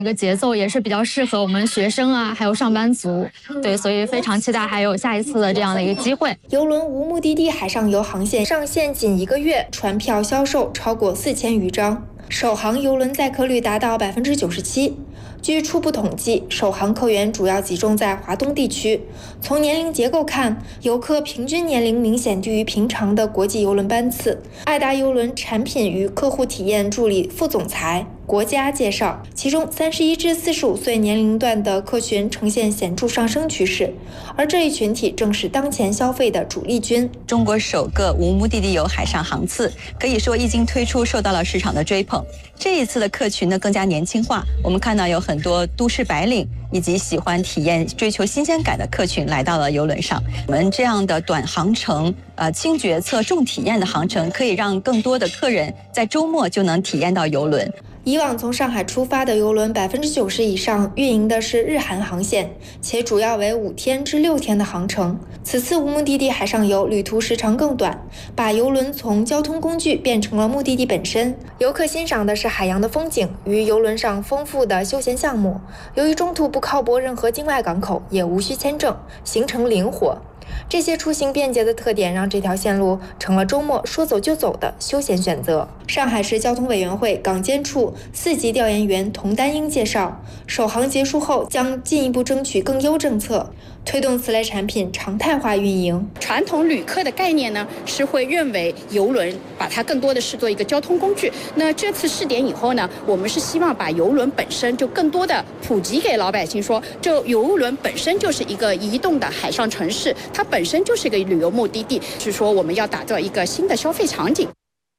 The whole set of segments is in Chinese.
这个节奏也是比较适合我们学生啊，还有上班族。对，所以非常期待还有下一次的这样的一个机会。 邮轮无目的地海上游航线上线仅1个月，船票销售超过4000余张，首航邮轮载客率达到97%。据初步统计，首航客源主要集中在华东地区。从年龄结构看，游客平均年龄明显低于平常的国际邮轮班次。爱达邮轮产品与客户体验助理副总裁国家介绍，其中31至45岁年龄段的客群呈现显著上升趋势，而这一群体正是当前消费的主力军。 中国首个无目的地游海上航次，可以说一经推出受到了市场的追捧。这一次的客群呢更加年轻化，我们看到有很多都市白领以及喜欢体验、追求新鲜感的客群来到了邮轮上。我们这样的短航程、轻决策、重体验的航程，可以让更多的客人在周末就能体验到邮轮。 以往从上海出发的邮轮90%以上运营的是日韩航线，且主要为5天至6天的航程。此次无目的地海上游旅途时长更短，把邮轮从交通工具变成了目的地本身。游客欣赏的是海洋的风景与邮轮上丰富的休闲项目。由于中途不靠泊任何境外港口，也无需签证，行程灵活。这些出行便捷的特点让这条线路成了周末说走就走的休闲选择。上海市交通委员会港监处4级调研员童丹英介绍，首航结束后将进一步争取更优政策，推动此类产品常态化运营。 传统旅客的概念呢，是会认为邮轮把它更多的视作一个交通工具。那这次试点以后呢，我们是希望把邮轮本身就更多的普及给老百姓，说这邮轮本身就是一个移动的海上城市，它本身就是一个旅游目的地，是说我们要打造一个新的消费场景。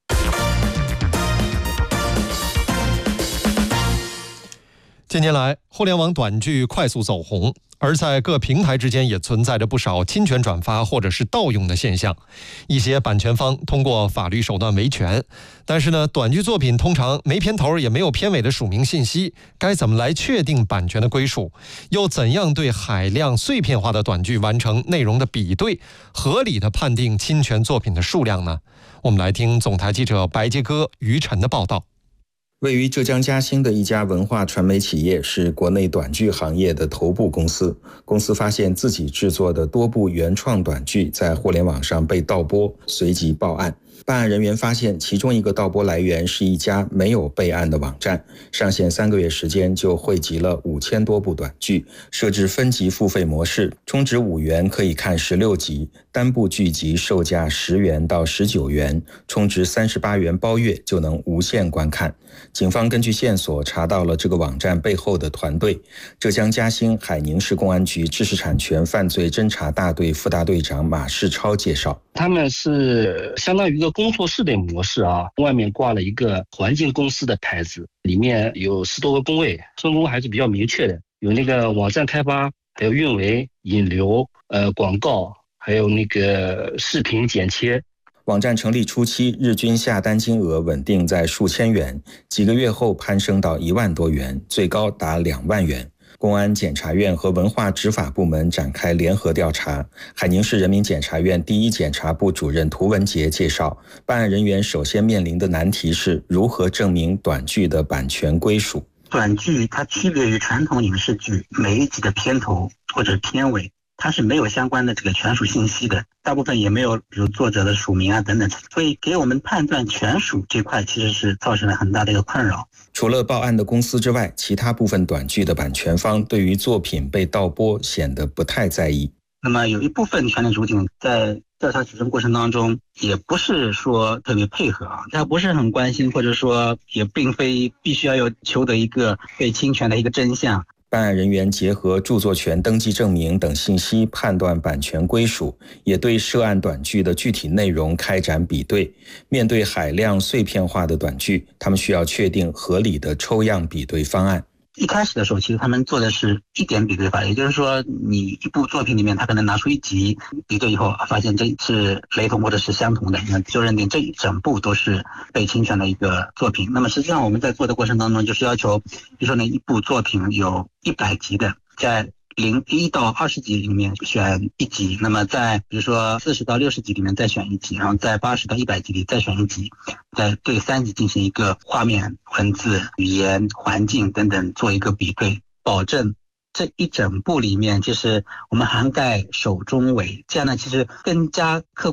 近年来，互联网短剧快速走红，而在各平台之间也存在着不少侵权转发或者是盗用的现象。一些版权方通过法律手段维权，但是呢，短剧作品通常没片头也没有片尾的署名信息，该怎么来确定版权的归属？又怎样对海量碎片化的短剧完成内容的比对，合理的判定侵权作品的数量呢？我们来听总台记者白杰哥、于晨的报道。 位于浙江嘉兴的一家文化传媒企业是国内短剧行业的头部公司。公司发现自己制作的多部原创短剧在互联网上被盗播，随即报案。办案人员发现，其中一个盗播来源是一家没有备案的网站，上线3个月时间就汇集了5000多部短剧，设置分级付费模式，充值5元可以看16集，单部剧集售价10元到19元，充值38元包月就能无限观看。警方根据线索查到了这个网站背后的团队，浙江嘉兴海宁市公安局知识产权犯罪侦查大队副大队长马世超介绍， 他们是相当于一个工作室的模式啊，外面挂了一个环境公司的牌子，里面有10多个工位，分工还是比较明确的，有那个网站开发，还有运维、引流、广告，还有那个视频剪切。 网站成立初期，日均下单金额稳定在数千元，几个月后攀升到1万多元，最高达2万元。公安检察院和文化执法部门展开联合调查。海宁市人民检察院第一检察部主任涂文杰介绍，办案人员首先面临的难题是如何证明短剧的版权归属。 短剧它区别于传统影视剧，每一集的片头或者片尾它是没有相关的这个权属信息的，大部分也没有比如作者的署名啊等等，所以给我们判断权属这块其实是造成了很大的一个困扰。 除了报案的公司之外，其他部分短剧的版权方对于作品被盗播显得不太在意。 那么有一部分权利主体在调查取证过程当中也不是说特别配合啊，他不是很关心，或者说也并非必须要求得一个被侵权的一个真相。 办案人员结合著作权登记证明等信息判断版权归属，也对涉案短剧的具体内容开展比对。面对海量碎片化的短剧，他们需要确定合理的抽样比对方案。 一开始的时候，其实他们做的是一点比对法，也就是说你一部作品里面他可能拿出1集比对以后，发现这是雷同或者是相同的，那就认定这一整部都是被侵权的一个作品。那么实际上我们在做的过程当中就是要求，比如说那一部作品有100集的，在 1到20集里面选1集，那么在比如说40到60集里面再选1集，然后在80到100集里再选1集，再对3集进行一个画面、文字、语言、环境等等做一个比对，保证这一整部里面就是我们涵盖首中尾，这样呢其实更加客观